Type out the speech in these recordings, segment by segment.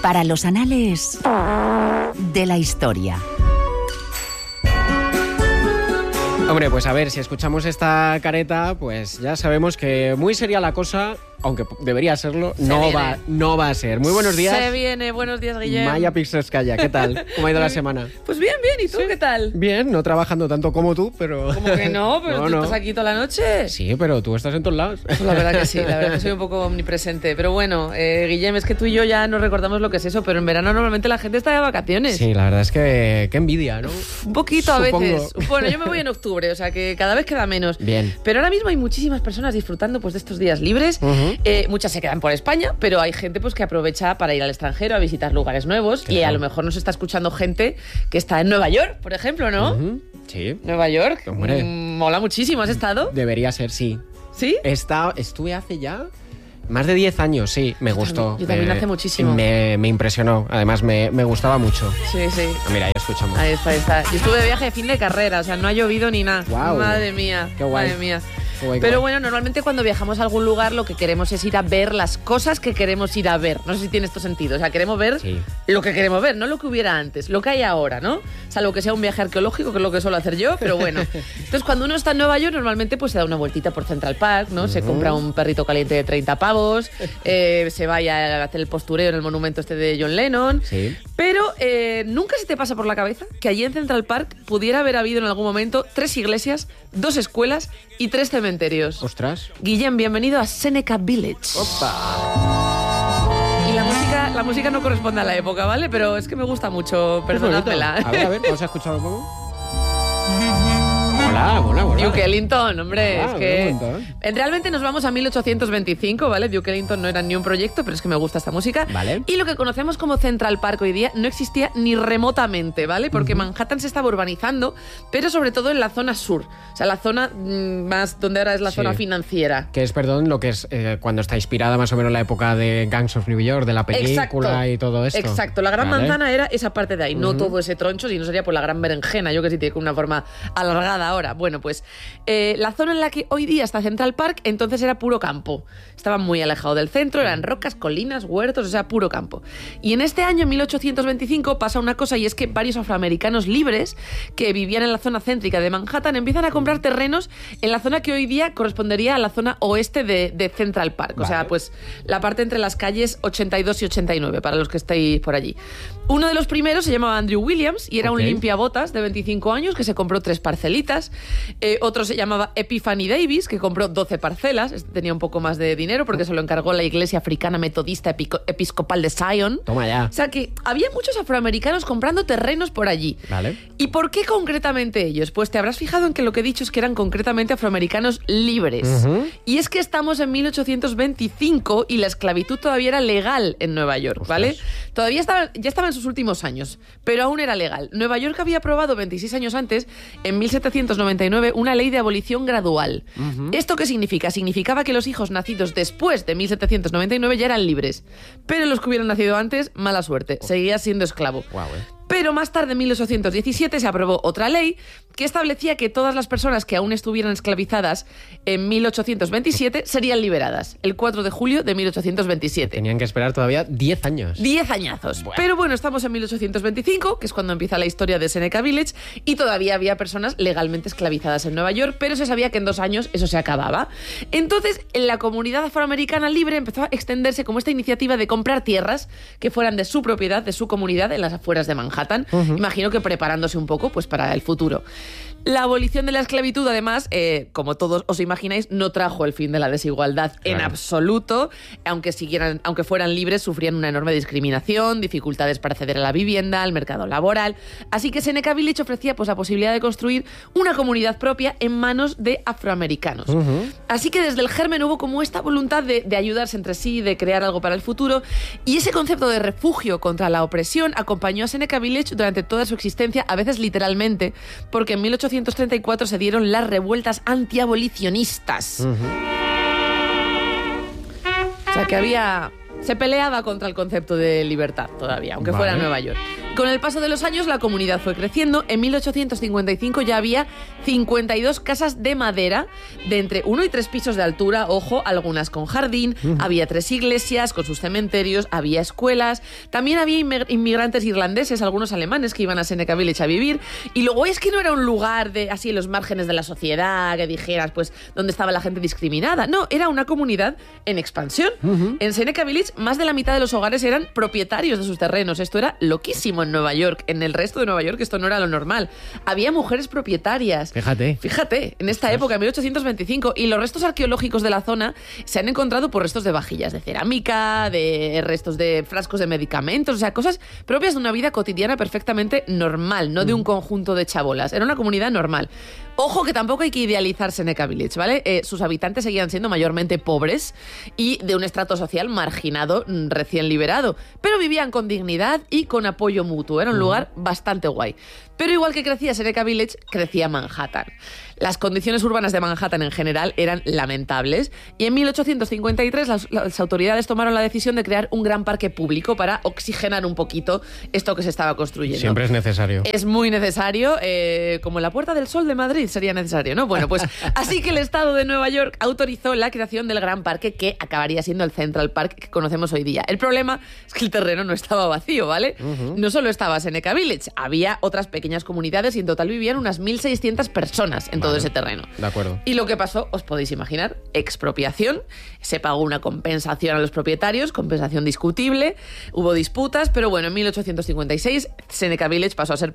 Para los anales de la historia. Hombre, pues a ver, si escuchamos esta careta, pues ya sabemos que muy seria la cosa, aunque debería serlo, no va a ser. Muy buenos días. Se viene, buenos días, Guillem. Maya Pixelskaya, ¿qué tal? ¿Cómo ha ido la semana? Pues bien, ¿y tú qué tal? Bien, no trabajando tanto como tú, pero... ¿Cómo que no? ¿Pero tú estás aquí toda la noche? Sí, pero tú estás en todos lados. Pues la verdad que sí, la verdad que soy un poco omnipresente. Pero bueno, Guillem, es que tú y yo ya no recordamos lo que es eso, pero en verano normalmente la gente está de vacaciones. Sí, la verdad es que qué envidia, ¿no? Un poquito Supongo. a veces. Bueno, yo me voy en octubre, o sea que cada vez queda menos. Bien. Pero ahora mismo hay muchísimas personas disfrutando pues de estos días libres. Muchas se quedan por España, pero hay gente pues que aprovecha para ir al extranjero a visitar lugares nuevos. Claro. Y a lo mejor nos está escuchando gente que está en Nueva York, por ejemplo, ¿no? Sí. Nueva York. Hombre. Mola muchísimo. ¿Has estado? Debería ser, sí. ¿Sí? Estuve hace ya más de 10 años, sí. Me gustó. Yo también hace muchísimo. Me impresionó. Además, me gustaba mucho. Sí. Mira, ya escuchamos. Ahí está. Yo estuve de viaje de fin de carrera, o sea, no ha llovido ni nada. Wow. Madre mía. Qué guay. Madre mía. Guay. Pero bueno, normalmente cuando viajamos a algún lugar lo que queremos es ir a ver las cosas que queremos ir a ver. No sé si tiene esto sentido. O sea, queremos ver lo que queremos ver, no lo que hubiera antes, lo que hay ahora, ¿no? Salvo que sea un viaje arqueológico, que es lo que suelo hacer yo, pero bueno. Entonces, cuando uno está en Nueva York, normalmente pues se da una vueltita por Central Park, ¿no? Se compra un perrito caliente de 30 pavos, se vaya a hacer el postureo en el monumento este de John Lennon. Sí. Pero nunca se te pasa por la cabeza que allí en Central Park pudiera haber habido en algún momento 3 iglesias, 2 escuelas y 3 cementerios. Ostras. Guillem, bienvenido a Seneca Village. ¡Opa! Y la música no corresponde a la época, ¿vale? Pero es que me gusta mucho, perdonádmela. A ver, ¿vamos a escuchar un poco? Hola. Duke Ellington, hombre, Hola, es que... ¿eh? Realmente nos vamos a 1825, ¿vale? Duke Ellington no era ni un proyecto, pero es que me gusta esta música. Vale. Y lo que conocemos como Central Park hoy día no existía ni remotamente, ¿vale? Porque Manhattan se estaba urbanizando, pero sobre todo en la zona sur. O sea, la zona más donde ahora es la zona financiera. Que es, perdón, lo que es cuando está inspirada más o menos la época de Gangs of New York, de la película y todo esto. Exacto, la gran manzana era esa parte de ahí, no todo ese troncho, sino sería pues la gran berenjena, yo que sí tiene una forma alargada ahora. Bueno, pues la zona en la que hoy día está Central Park, entonces era puro campo. Estaba muy alejado del centro, eran rocas, colinas, huertos, o sea, puro campo. Y en este año, en 1825, pasa una cosa, y es que varios afroamericanos libres que vivían en la zona céntrica de Manhattan empiezan a comprar terrenos en la zona que hoy día correspondería a la zona oeste de Central Park. O sea, pues la parte entre las calles 82 y 89, para los que estéis por allí. Uno de los primeros se llamaba Andrew Williams y era un limpiabotas de 25 años que se compró 3 parcelitas. Otro se llamaba Epiphany Davis, que compró 12 parcelas. Este tenía un poco más de dinero porque se lo encargó la Iglesia Africana Metodista Episcopal de Zion. Toma ya. O sea que había muchos afroamericanos comprando terrenos por allí. Vale. ¿Y por qué concretamente ellos? Pues te habrás fijado en que lo que he dicho es que eran concretamente afroamericanos libres. Y es que estamos en 1825 y la esclavitud todavía era legal en Nueva York, ¿vale? Ya estaba en sus últimos años, pero aún era legal. Nueva York había aprobado 26 años antes, en 1799, una ley de abolición gradual. ¿Esto qué significa? Significaba que los hijos nacidos después de 1799 ya eran libres, pero los que hubieran nacido antes, mala suerte, seguías siendo esclavo. Pero más tarde, en 1817, se aprobó otra ley que establecía que todas las personas que aún estuvieran esclavizadas en 1827 serían liberadas, el 4 de julio de 1827. Tenían que esperar todavía 10 años. 10 añazos. Bueno. Pero bueno, estamos en 1825, que es cuando empieza la historia de Seneca Village, y todavía había personas legalmente esclavizadas en Nueva York, pero se sabía que en 2 años eso se acababa. Entonces, en la comunidad afroamericana libre empezó a extenderse como esta iniciativa de comprar tierras que fueran de su propiedad, de su comunidad, en las afueras de Manhattan. Imagino que preparándose un poco pues para el futuro. La abolición de la esclavitud, además, como todos os imagináis, no trajo el fin de la desigualdad en absoluto. Aunque fueran libres, sufrían una enorme discriminación, dificultades para acceder a la vivienda, al mercado laboral. Así que Seneca Village ofrecía pues la posibilidad de construir una comunidad propia en manos de afroamericanos. Así que desde el germen hubo como esta voluntad de ayudarse entre sí, de crear algo para el futuro. Y ese concepto de refugio contra la opresión acompañó a Seneca Village durante toda su existencia, a veces literalmente, porque en 1834 se dieron las revueltas antiabolicionistas. O sea, que había se peleaba contra el concepto de libertad todavía, aunque fuera Nueva York. Con el paso de los años, la comunidad fue creciendo. En 1855 ya había 52 casas de madera de entre 1 y 3 pisos de altura, ojo, algunas con jardín, había 3 iglesias con sus cementerios, había escuelas, también había inmigrantes irlandeses, algunos alemanes que iban a Seneca Village a vivir, y luego es que no era un lugar de así en los márgenes de la sociedad, que dijeras, pues, donde estaba la gente discriminada. No, era una comunidad en expansión. En Seneca Village, más de la mitad de los hogares eran propietarios de sus terrenos. Esto era loquísimo en Nueva York. En el resto de Nueva York esto no era lo normal. Había mujeres propietarias. Fíjate, en esta época, en 1825, y los restos arqueológicos de la zona se han encontrado por restos de vajillas de cerámica, de restos de frascos de medicamentos, o sea, cosas propias de una vida cotidiana perfectamente normal, no de un conjunto de chabolas. Era una comunidad normal. Ojo que tampoco hay que idealizar Seneca Village, ¿vale? Sus habitantes seguían siendo mayormente pobres y de un estrato social marginado recién liberado, pero vivían con dignidad y con apoyo mutuo. Era un lugar bastante guay. Pero igual que crecía Seneca Village, crecía Manhattan. Las condiciones urbanas de Manhattan en general eran lamentables y en 1853 las autoridades tomaron la decisión de crear un gran parque público para oxigenar un poquito esto que se estaba construyendo. Siempre es necesario. Es muy necesario, como la Puerta del Sol de Madrid sería necesario, ¿no? Bueno, pues así que el Estado de Nueva York autorizó la creación del gran parque que acabaría siendo el Central Park que conocemos hoy día. El problema es que el terreno no estaba vacío, ¿vale? No solo estaba Seneca Village, había otras pequeñas comunidades y en total vivían unas 1.600 personas en todo ese terreno. De acuerdo. Y lo que pasó, os podéis imaginar, expropiación. Se pagó una compensación a los propietarios, compensación discutible, hubo disputas, pero bueno, en 1856 Seneca Village pasó a ser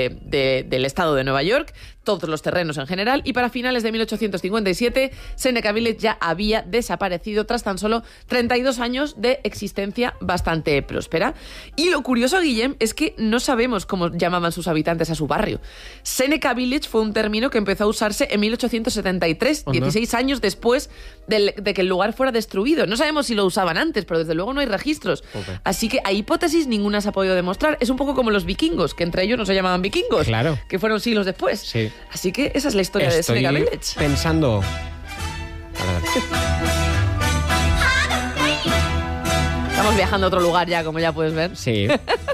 del Estado de Nueva York, todos los terrenos en general, y para finales de 1857 Seneca Village ya había desaparecido tras tan solo 32 años de existencia bastante próspera. Y lo curioso, Guillem, es que no sabemos cómo llamaban sus habitantes a su barrio. Seneca Village fue un término que empezó a usarse en 1873, 16 años después de que el lugar fuera destruido. No sabemos si lo usaban antes, pero desde luego no hay registros. Así que a hipótesis ninguna se ha podido demostrar. Es un poco como los vikingos, que entre ellos no se llamaban vikingos, que fueron siglos después. Sí. Así que esa es la historia de Seneca Village. Pensando... Estamos viajando a otro lugar ya, como ya puedes ver. Sí.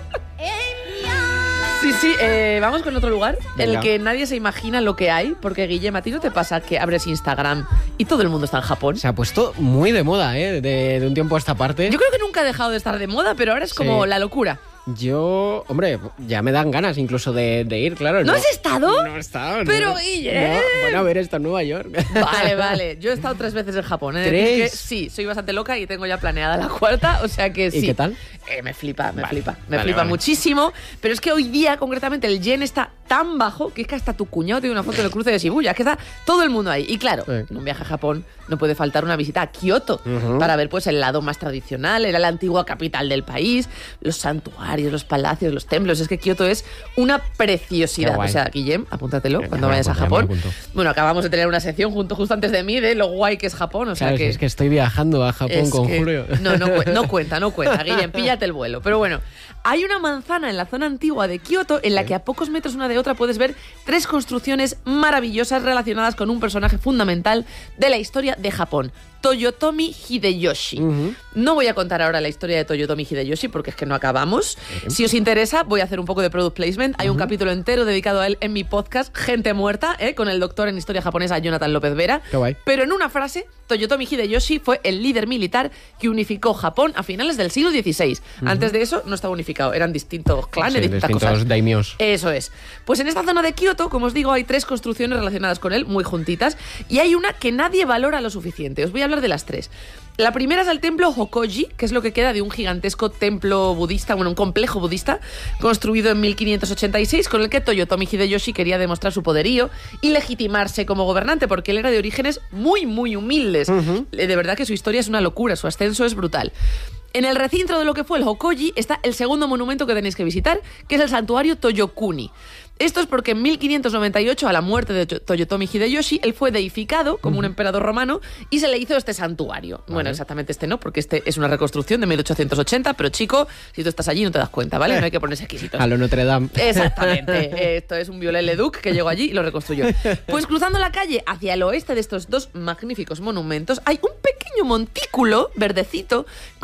Sí, vamos con otro lugar en el Venga. que nadie se imagina lo que hay, porque Guillem, ¿a ti no te pasa que abres Instagram y todo el mundo está en Japón? Se ha puesto muy de moda, de un tiempo a esta parte. Yo creo que nunca ha dejado de estar de moda, pero ahora es como la locura. Yo, hombre, ya me dan ganas incluso de ir, claro. ¿No has estado? No he estado. Pero, no. Guille. No, bueno, a ver, esto en Nueva York. Vale. Yo he estado 3 veces en Japón. ¿Eh? ¿3? Que, sí, soy bastante loca y tengo ya planeada la 4ª, o sea que sí. ¿Y qué tal? Me flipa Vale. muchísimo. Pero es que hoy día, concretamente, el yen está tan bajo que es que hasta tu cuñado tiene una foto del cruce de Shibuya, que está todo el mundo ahí. Y claro, en un viaje a Japón no puede faltar una visita a Kioto para ver pues el lado más tradicional. Era la antigua capital del país, los santuarios, los palacios, los templos. Es que Kioto es una preciosidad. O sea, Guillem, apúntatelo cuando vayas a Japón. Bueno, acabamos de tener una sección justo antes de mí de lo guay que es Japón. O sea, claro, que es que estoy viajando a Japón con Julio. No cuenta, Guillem, píllate el vuelo. Pero bueno, hay una manzana en la zona antigua de Kioto en la que a pocos metros una de otra puedes ver 3 construcciones maravillosas relacionadas con un personaje fundamental de la historia de Japón, Toyotomi Hideyoshi. No voy a contar ahora la historia de Toyotomi Hideyoshi porque es que no acabamos. Si os interesa, voy a hacer un poco de product placement. Hay un capítulo entero dedicado a él en mi podcast, Gente Muerta, con el doctor en historia japonesa Jonathan López Vera. Qué guay. Pero en una frase, Toyotomi Hideyoshi fue el líder militar que unificó Japón a finales del siglo XVI. Antes de eso no estaba unificado, eran distintos clanes, distintos daimios. Eso es. Pues en esta zona de Kioto, como os digo, hay 3 construcciones relacionadas con él, muy juntitas, y hay una que nadie valora lo suficiente. Os voy a hablar de las 3. La primera es el templo Hokoji, que es lo que queda de un gigantesco templo budista, un complejo budista, construido en 1586, con el que Toyotomi Hideyoshi quería demostrar su poderío y legitimarse como gobernante, porque él era de orígenes muy, muy humildes. De verdad que su historia es una locura, su ascenso es brutal. En el recinto de lo que fue el Hokoji está el segundo monumento que tenéis que visitar, que es el santuario Toyokuni. Esto es porque en 1598, a la muerte de Toyotomi Hideyoshi, él fue deificado como un emperador romano y se le hizo este santuario. Bueno, exactamente este no, porque este es una reconstrucción de 1880, pero chico, si tú estás allí no te das cuenta, ¿vale? No hay que ponerse exquisitos. A lo Notre Dame. Exactamente. Esto es un Viollet-le-Duc que llegó allí y lo reconstruyó. Pues cruzando la calle hacia el oeste de estos 2 magníficos monumentos hay un pequeño montículo verdecito construido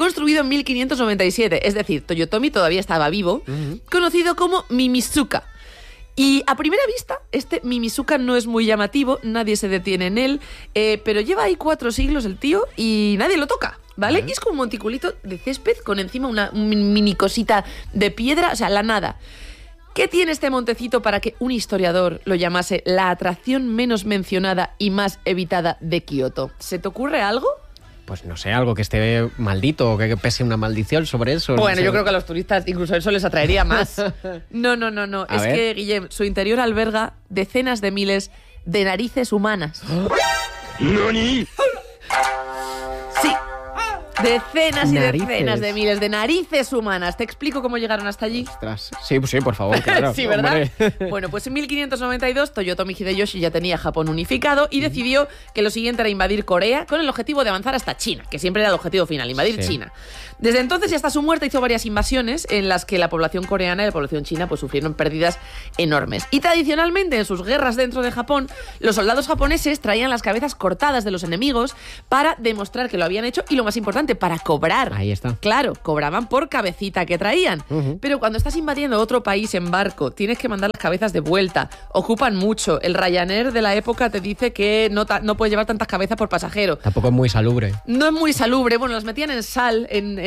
en 1597, es decir, Toyotomi todavía estaba vivo, conocido como Mimizuka. Y a primera vista, este Mimizuka no es muy llamativo, nadie se detiene en él, pero lleva ahí 4 siglos el tío y nadie lo toca, ¿vale? Y es como un monticulito de césped con encima una mini cosita de piedra, o sea, la nada. ¿Qué tiene este montecito para que un historiador lo llamase la atracción menos mencionada y más evitada de Kioto? ¿Se te ocurre algo? Pues no sé, algo que esté maldito o que pese una maldición sobre eso. Bueno, no sé. yo creo que a los turistas incluso eso les atraería más. No. A Es ver. que, Guillem, su interior alberga decenas de miles de narices humanas. ¿Nani? Sí. Decenas y Narices. decenas de miles de narices humanas. ¿Te explico cómo llegaron hasta allí? Ostras. Sí, por favor, claro. Sí, ¿verdad? Hombre. Bueno, pues en 1592 Toyotomi Hideyoshi ya tenía Japón unificado y decidió que lo siguiente era invadir Corea con el objetivo de avanzar hasta China, que siempre era el objetivo final, invadir Sí. China. Desde entonces y hasta su muerte hizo varias invasiones en las que la población coreana y la población china pues sufrieron pérdidas enormes. Y tradicionalmente en sus guerras dentro de Japón, los soldados japoneses traían las cabezas cortadas de los enemigos para demostrar que lo habían hecho y, lo más importante, para cobrar. Ahí está. Claro, cobraban por cabecita que traían. Pero cuando estás invadiendo otro país en barco, tienes que mandar las cabezas de vuelta. Ocupan mucho. El Ryanair de la época te dice que no puedes llevar tantas cabezas por pasajero. Tampoco es muy salubre. No es muy salubre. Bueno, las metían en sal,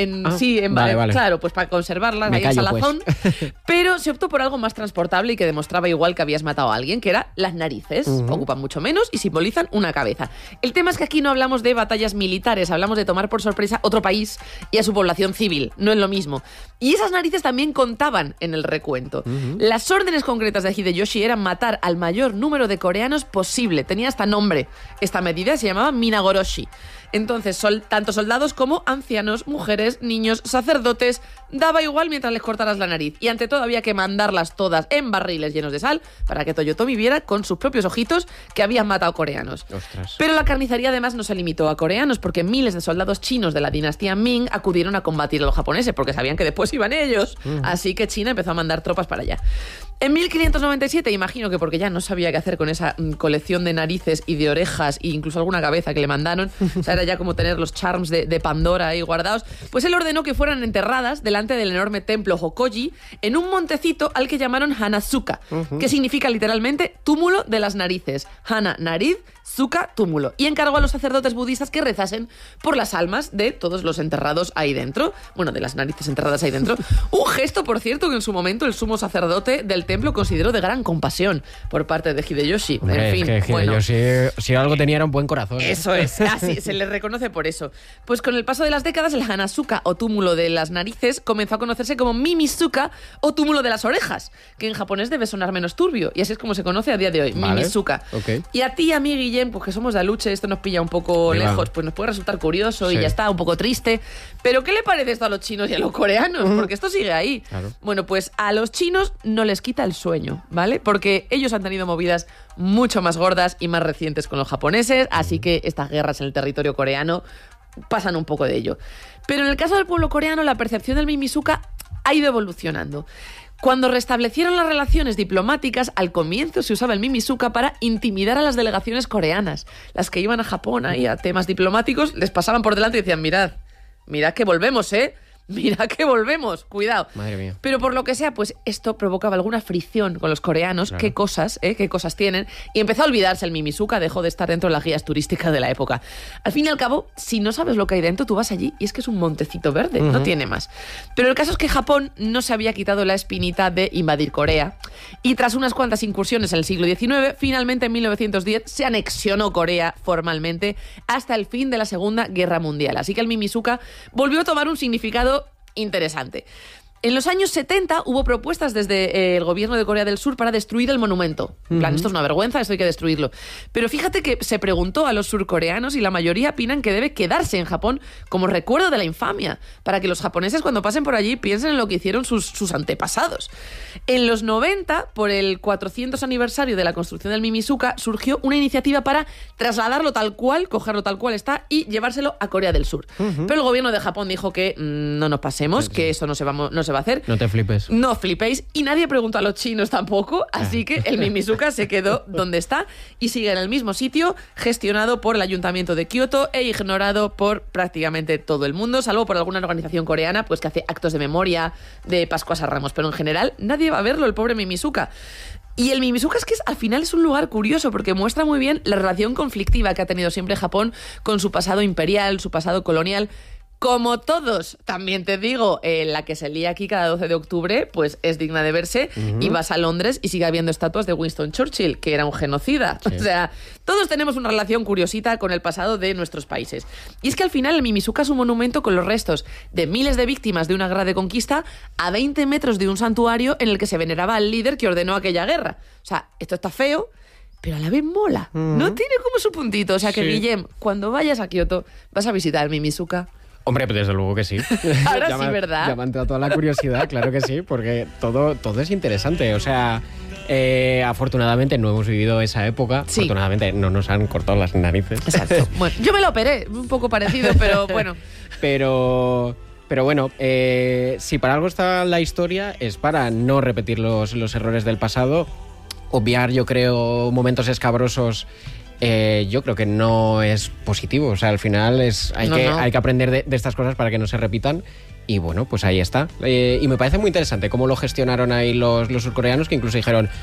Vale. claro, pues para conservarlas Me ahí en callo, salazón. Pero se optó por algo más transportable y que demostraba igual que habías matado a alguien, que era las narices. Ocupan mucho menos y simbolizan una cabeza. El tema es que aquí no hablamos de batallas militares, hablamos de tomar por sorpresa otro país y a su población civil. No es lo mismo. Y esas narices también contaban en el recuento. Las órdenes concretas de Hideyoshi eran matar al mayor número de coreanos posible. Tenía hasta nombre. Esta medida se llamaba Minagoroshi. Entonces, tanto soldados como ancianos, mujeres, niños, sacerdotes, daba igual mientras les cortaras la nariz. Y ante todo había que mandarlas todas en barriles llenos de sal para que Toyotomi viera con sus propios ojitos que habían matado coreanos. Ostras. Pero la carnicería además no se limitó a coreanos, porque miles de soldados chinos de la dinastía Ming acudieron a combatir a los japoneses, porque sabían que después iban ellos. Así que China empezó a mandar tropas para allá. En 1597, imagino que porque ya no sabía qué hacer con esa colección de narices y de orejas e incluso alguna cabeza que le mandaron, o sea, era ya como tener los charms de Pandora ahí guardados, pues él ordenó que fueran enterradas delante del enorme templo Hokoji en un montecito al que llamaron Hanazuka, que significa literalmente túmulo de las narices. Hana, nariz, Zuka, túmulo. Y encargó a los sacerdotes budistas que rezasen por las almas de todos los enterrados ahí dentro. Bueno, de las narices enterradas ahí dentro. Un gesto, por cierto, que en su momento el sumo sacerdote del templo consideró de gran compasión por parte de Hideyoshi. Hombre, en fin, es que bueno. si algo tenía era un buen corazón. Eso es, así se le reconoce por eso. Pues con el paso de las décadas, el Hanazuka o túmulo de las narices comenzó a conocerse como Mimizuka o túmulo de las orejas, que en japonés debe sonar menos turbio, y así es como se conoce a día de hoy, Vale, Mimizuka. ok. Y a ti, a mí, Guillem, pues que somos de Aluche, esto nos pilla un poco Venga. lejos, pues nos puede resultar curioso y Sí. ya está, un poco triste. Pero ¿qué le parece esto a los chinos y a los coreanos? Porque esto sigue ahí. Claro. Bueno, pues a los chinos no les quita el sueño, ¿vale? Porque ellos han tenido movidas mucho más gordas y más recientes con los japoneses, así que estas guerras en el territorio coreano pasan un poco de ello. Pero en el caso del pueblo coreano, la percepción del Mimizuka ha ido evolucionando. Cuando restablecieron las relaciones diplomáticas, al comienzo se usaba el Mimizuka para intimidar a las delegaciones coreanas. Las que iban a Japón ahí a temas diplomáticos, les pasaban por delante y decían, mirad que volvemos, Mira que volvemos, cuidado. Madre mía. Pero por lo que sea, pues esto provocaba alguna fricción con los coreanos, Claro. qué cosas tienen, y empezó a olvidarse el Mimizuka, dejó de estar dentro de las guías turísticas de la época. Al fin y al cabo, si no sabes lo que hay dentro, tú vas allí y es que es un montecito verde, no tiene más. Pero el caso es que Japón no se había quitado la espinita de invadir Corea, y tras unas cuantas incursiones en el siglo XIX, finalmente en 1910 se anexionó Corea formalmente hasta el fin de la Segunda Guerra Mundial. Así que el Mimizuka volvió a tomar un significado interesante. En los años 70 hubo propuestas desde el gobierno de Corea del Sur para destruir el monumento. En plan, esto es una vergüenza, esto hay que destruirlo. Pero fíjate que se preguntó a los surcoreanos y la mayoría opinan que debe quedarse en Japón como recuerdo de la infamia, para que los japoneses cuando pasen por allí piensen en lo que hicieron sus antepasados. En los 90, por el 400 aniversario de la construcción del Mimizuka, surgió una iniciativa para trasladarlo tal cual, cogerlo tal cual está y llevárselo a Corea del Sur. Pero el gobierno de Japón dijo que no nos pasemos, que eso no se se va a hacer. No te flipes. No flipéis. Y nadie preguntó a los chinos tampoco, así que el Mimizuka se quedó donde está y sigue en el mismo sitio, gestionado por el Ayuntamiento de Kioto e ignorado por prácticamente todo el mundo, salvo por alguna organización coreana pues que hace actos de memoria de Pascuas a Ramos, pero en general nadie va a verlo, el pobre Mimizuka. Y el Mimizuka es que al final es un lugar curioso porque muestra muy bien la relación conflictiva que ha tenido siempre Japón con su pasado imperial, su pasado colonial. Como todos, también te digo, la que se lía aquí cada 12 de octubre, pues es digna de verse. Y vas a Londres y sigue habiendo estatuas de Winston Churchill, que era un genocida. Sí. O sea, todos tenemos una relación curiosita con el pasado de nuestros países. Y es que al final el Mimizuka es un monumento con los restos de miles de víctimas de una guerra de conquista a 20 metros de un santuario en el que se veneraba al líder que ordenó aquella guerra. O sea, esto está feo, pero a la vez mola. No tiene como su puntito. O sea que, sí. Guillem, cuando vayas a Kioto, vas a visitar el Mimizuka. Hombre, pues desde luego que sí. Ahora sí, ¿verdad? Ya me ha entrado toda la curiosidad, claro que sí, porque todo es interesante. O sea, afortunadamente no hemos vivido esa época. Sí. Afortunadamente no nos han cortado las narices. Exacto. Bueno, yo me lo operé, un poco parecido, pero bueno. Pero bueno, si para algo está la historia es para no repetir los errores del pasado, obviar, yo creo, momentos escabrosos. Yo creo que no es positivo. O sea, al final hay que aprender de estas cosas para que no se repitan. Y bueno, pues ahí está. Y me parece muy interesante cómo lo gestionaron ahí los surcoreanos, que incluso dijeron,